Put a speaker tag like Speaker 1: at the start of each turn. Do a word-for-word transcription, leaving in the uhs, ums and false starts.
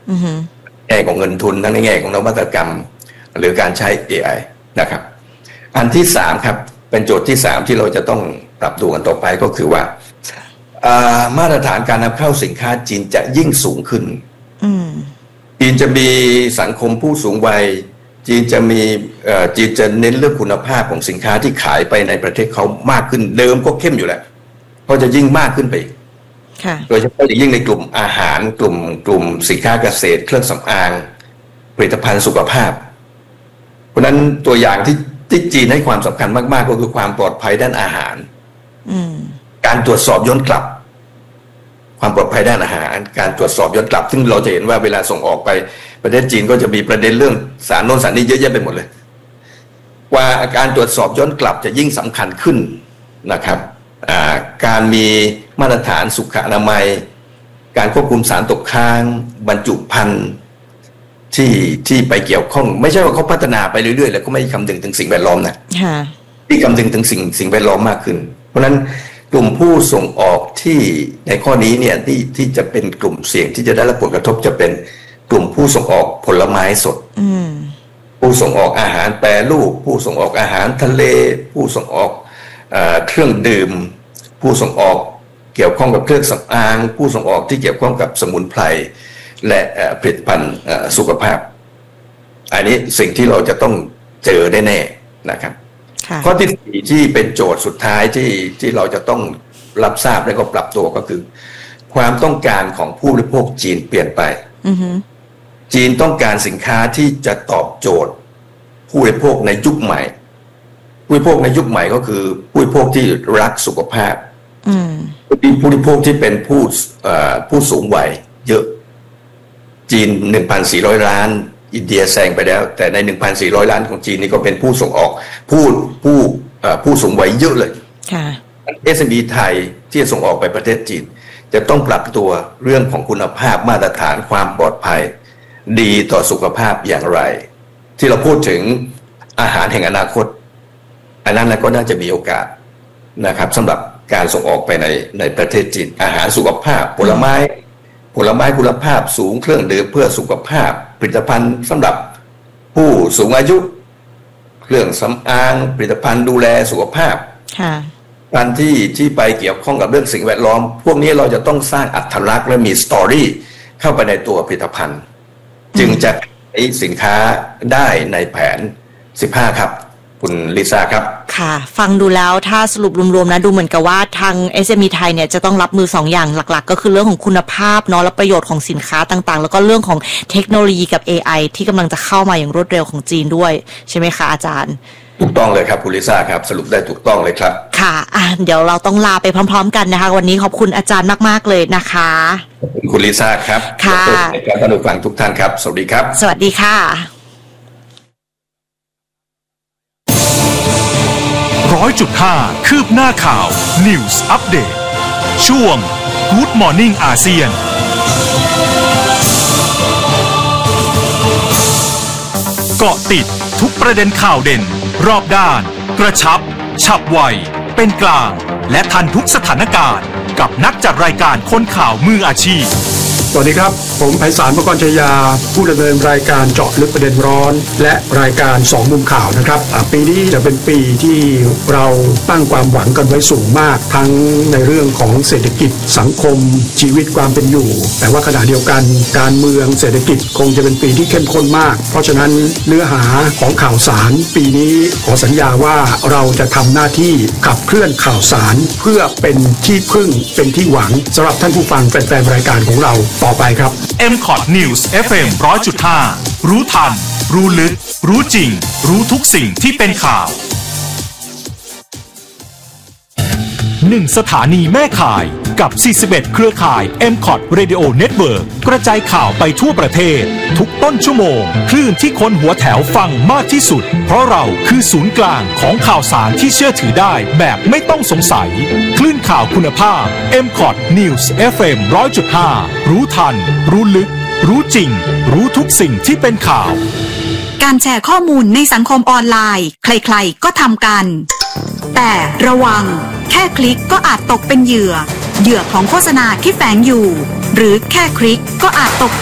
Speaker 1: แง่ของเงินทุนทั้งในแง่ของนวัตกรรมหรือการใช้ เอ ไอ นะครับอันที่สามครับเป็นโจทย์ที่สามที่เราจะต้องปรับตัวกันต่อไปก็คือว่ามาตรฐานการนำเข้าสินค้าจีนจะยิ่งสูงขึ้นจีนจะมีสังคมผู้สูงวัยจีนจะมีจีนจะเน้นเรื่องคุณภาพของสินค้าที่ขายไปในประเทศเขามากขึ้นเดิมก็เข้มอยู่แล้วก็จะยิ่งมากขึ้นไปโดยเฉพาะอย่างยิ่งในกลุ่มอาหารกลุ่มกลุ่มสินค้าเกษตรเครื่องสำอางผลิตภัณฑ์สุขภาพเพราะนั้นตัวอย่างที่ที่จีนให้ความสำคัญมากๆก็คือความปลอดภัยด้านอาหารการตรวจสอบย้อนกลับความปลอดภัยด้านอาหารการตรวจสอบย้อนกลับซึ่งเราจะเห็นว่าเวลาส่งออกไปประเทศจีนก็จะมีประเด็นเรื่องสารโน่นสารนี้เยอะแยะไปหมดเลยว่าการตรวจสอบย้อนกลับจะยิ่งสำคัญขึ้นนะครับการมีมาตรฐานสุขอนามัยการควบคุมสารตกค้างบรรจุภัณฑ์ที่ที่ไปเกี่ยวข้องไม่ใช่ว่าเขาพัฒนาไปเรื่อยๆแล้วก็ไม่คำนึงถึงสิ่งแวดล้อมนะที่คำนึงถึงสิ่งสิ่งแวดล้อมมากขึ้นเพราะฉะนั้นกลุ่มผู้ส่งออกที่ในข้อนี้เนี่ยที่ที่จะเป็นกลุ่มเสี่ยงที่จะได้รับผลกระทบจะเป็นกลุ่มผู้ส่งออกผลไม้สดผู้ส่งออกอาหารแปรรูปผู้ส่งออกอาหารทะเลผู้ส่งออกเครื่องดื่มผู้ส่งออกเกี่ยวข้องกับเครื่องสำอางผู้ส่งออกที่เกี่ยวข้องกับสมุนไพรและผลิตภัณฑ์สุขภาพอันนี้สิ่งที่เราจะต้องเจอได้แน่นะครับข้อที่สี่ที่เป็นโจทย์สุดท้ายที่ที่เราจะต้องรับทราบและก็ปรับตัวก็คือความต้องการของผู้บริโภคจีนเปลี่ยนไปจีนต้องการสินค้าที่จะตอบโจทย์ผู้บริโภคในยุคใหม่ผู้บริโภคในยุคใหม่ก็คือผู้บริโภคที่รักสุขภาพผู้บริโภคที่เป็นผู้ผู้สูงวัยเยอะจีน หนึ่งพันสี่ร้อย ล้านอินเดียแซงไปแล้วแต่ใน หนึ่งพันสี่ร้อย ล้านของจีนนี่ก็เป็นผู้ส่งออกผู้ผู้ผู้สูงวัยเยอะเลยค่ะ เอส เอ็ม อี ไทยที่จะส่งออกไปประเทศจีนจะต้องปรับตัวเรื่องของคุณภาพมาตรฐานความปลอดภัยดีต่อสุขภาพอย่างไรที่เราพูดถึงอาหารแห่งอนาคตอันนั้นก็น่าจะมีโอกาสนะครับสำหรับการส่งออกไปในในประเทศจีนอาหารสุขภาพผลไม้ผลไม้คุณภาพสูงเครื่องดื่มเพื่อสุขภาพผลิตภัณฑ์สำหรับผู้สูงอายุเครื่องสำอางผลิตภัณฑ์ดูแลสุขภาพการที่ที่ไปเกี่ยวข้องกับเรื่องสิ่งแวดล้อมพวกนี้เราจะต้องสร้างอัตลักษณ์และมีสตอรี่เข้าไปในตัวผลิตภัณฑ์จึงจะขายสินค้าได้ในแผนสิบห้าครับคุณลิซ่าครับ
Speaker 2: ค่ะฟังดูแล้วถ้าสรุปรวมๆนะดูเหมือนกับว่าทาง เอส เอ็ม อี ไทยเนี่ยจะต้องรับมือสองอย่างหลักๆก็คือเรื่องของคุณภาพเนาะและประโยชน์ของสินค้าต่างๆแล้วก็เรื่องของเทคโนโลยีกับ เอ ไอ ที่กำลังจะเข้ามาอย่างรวดเร็วของจีนด้วยใช่ไหมคะอาจารย์
Speaker 1: ถูกต้องเลยครับคุณลิซ่าครับสรุปได้ถูกต้องเลยครับ
Speaker 2: ค่ะอ่ะเดี๋ยวเราต้องลาไปพร้อมๆกันนะคะวันนี้ขอบคุณอาจารย์มากๆเลยนะคะ
Speaker 1: ขอบคุณคุณลิซ่าครับ
Speaker 2: ค่ะ
Speaker 1: ท่านผู้ฟังทุกท่านครับสวัสดีครับ
Speaker 2: สวัสดีค่ะ
Speaker 3: ร้อยจุดห้าคืบหน้าข่าว News Update ช่วง Good Morning อาเซียนเกาะติดทุกประเด็นข่าวเด่นรอบด้านกระชับฉับไวเป็นกลางและทันทุกสถานการณ์กับนักจัดรายการคนข่าวมืออาชีพ
Speaker 4: สวัสดีครับผมไพศาล มกร ชยาผู้ดำเนินรายการเจาะลึกประเด็นร้อนและรายการสองมุมข่าวนะครับปีนี้จะเป็นปีที่เราตั้งความหวังกันไว้สูงมากทั้งในเรื่องของเศรษฐกิจสังคมชีวิตความเป็นอยู่แต่ว่าขณะเดียวกันการเมืองเศรษฐกิจคงจะเป็นปีที่เข้มข้นมากเพราะฉะนั้นเนื้อหาของข่าวสารปีนี้ขอสัญญาว่าเราจะทำหน้าที่ขับเคลื่อนข่าวสารเพื่อเป็นที่พึ่งเป็นที่หวังสำหรับท่านผู้ฟังแฟนๆรายการของเราต่อไปครับ
Speaker 3: เอ็ม คอท News เอฟ เอ็ม หนึ่งร้อยจุดห้า รู้ทันรู้ลึกรู้จริงรู้ทุกสิ่งที่เป็นข่าวหนึ่งสถานีแม่ข่ายกับสี่สิบเอ็ดเครือข่าย เอ็ม คอท Radio Network กระจายข่าวไปทั่วประเทศทุกต้นชั่วโมงคลื่นที่คนหัวแถวฟังมากที่สุดเพราะเราคือศูนย์กลางของข่าวสารที่เชื่อถือได้แบบไม่ต้องสงสัยคลื่นข่าวคุณภาพ เอ็ม คอท News เอฟ เอ็ม หนึ่งร้อยจุดห้า รู้ทันรู้ลึกรู้จริงรู้ทุกสิ่งที่เป็นข่าว
Speaker 5: การแชร์ข้อมูลในสังคมออนไลน์ใครๆก็ทำกันแต่ระวังแค่คลิกก็อาจตกเป็นเหยื่อเหยื่อของโฆษณาที่แฝงอยู่หรือแค่คลิกก็อาจตก